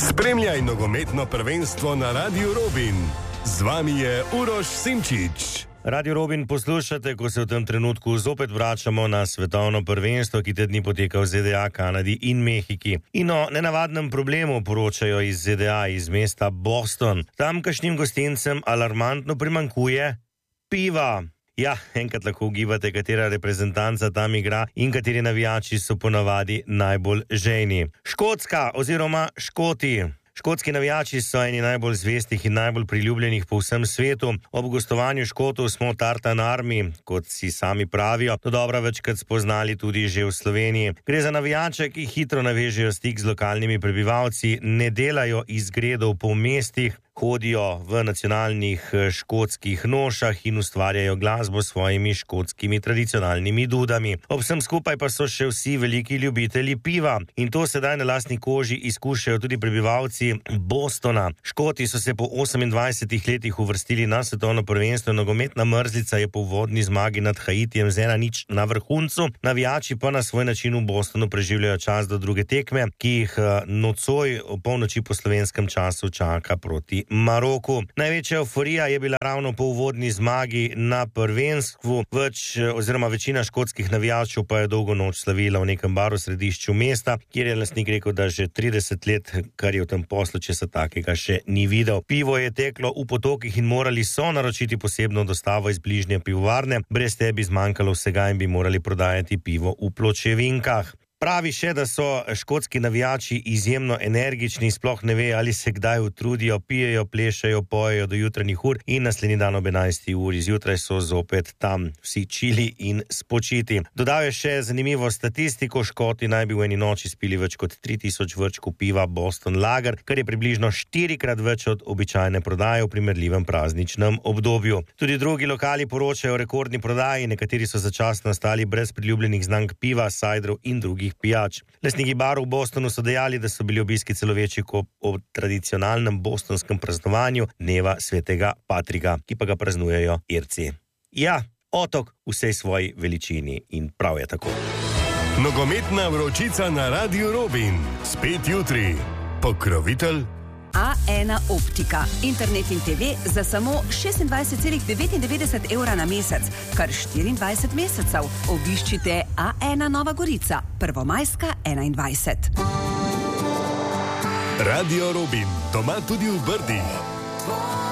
Spremljaj nogometno prvenstvo na Radiu Robin. Z vami je Uroš Simčič. Radio Robin poslušate, ko se v tem trenutku zopet vračamo na svetovno prvenstvo, ki te dni poteka v ZDA, Kanadi in Mehiki. In o nenavadnem problemu poročajo iz ZDA, iz mesta Boston. Tamkajšnjim gostincem alarmantno primanjkuje piva. Ja, enkrat lahko ugibate, katera reprezentanca tam igra in kateri navijači so ponavadi najbolj žejni. Škotska oziroma Škoti. Škotski navijači so eni najbolj zvestih in najbolj priljubljenih po vsem svetu. Ob gostovanju Škotov smo Tartan Army, kot si sami pravijo, to dobro večkrat spoznali tudi že v Sloveniji. Gre za navijače, ki hitro navežejo stik z lokalnimi prebivalci, ne delajo izgredov po mestih, hodijo v nacionalnih škotskih nošah in ustvarjajo glasbo s svojimi škotskimi tradicionalnimi dudami. Ob vsem skupaj pa so še vsi veliki ljubitelji piva in to sedaj na lastni koži izkušajo tudi prebivalci Bostona. Škoti so se po 28 letih uvrstili na svetovno prvenstvo, nogometna mrzlica je po uvodni zmagi nad Haitijem z 1:0 na vrhuncu, navijači pa na svoj način v Bostonu preživljajo čas do druge tekme, ki jih nocoj o polnoči po slovenskem času čaka proti Maroku. Največja euforija je bila ravno po uvodni zmagi na prvenstvu, večina škotskih navijačev pa je dolgo noč slavila v nekem baru v središču mesta, kjer je lastnik rekel, da že 30 let, kar je v tem poslu, česa takega še ni videl. Pivo je teklo v potokih in morali so naročiti posebno dostavo iz bližnje pivovarne, brez te bi zmanjkalo vsega in bi morali prodajati pivo v pločevinkah. Pravi še, da so škotski navijači izjemno energični, sploh ne ve, ali se kdaj utrudijo, pijejo, plešajo, pojejo do jutranjih ur in naslednji dan ob 11. uri zjutraj so zopet tam, vsi čili in spočiti. Dodal je še zanimivo statistiko, Škoti naj bi v eni noči spili več kot 3000 vrčkov piva Boston Lager, kar je približno 4-krat več od običajne prodaje v primerljivem prazničnem obdobju. Tudi drugi lokali poročajo o rekordni prodaji, nekateri so začasno ostali brez priljubljenih znamk piva, sajdrov in drugih pijač. Lastniki barov v Bostonu so dejali, da so bili obiski celo večji kot ob tradicionalnem bostonskem praznovanju dneva svetega Patrika, ki pa ga praznujejo Irci. Ja, otok vsej svoji veličini in prav je tako. Nogometna vročica na Radiu Robin. Spet jutri. Pokrovitelj A1 Optika. Internet in TV za samo 26,99 € na mesec, kar 24 mesecev. Obiščite A1 Nova Gorica, Prvomajska 21. Radio Robin, doma tudi v Brdih.